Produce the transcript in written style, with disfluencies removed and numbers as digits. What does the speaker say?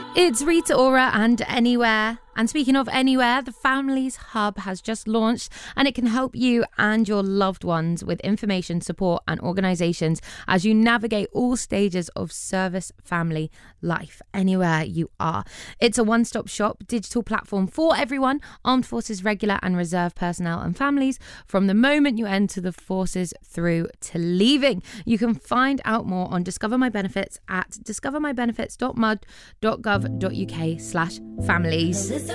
It's Rita Ora and Anywhere. And speaking of Anywhere, the Families Hub has just launched and it can help you and your loved ones with information, support and organisations as you navigate all stages of service family life, anywhere you are. It's a one-stop shop digital platform for everyone, armed forces, regular and reserve personnel and families, from the moment you enter the forces through to leaving. You can find out more on Discover My Benefits at discovermybenefits.mud.gov.uk/families.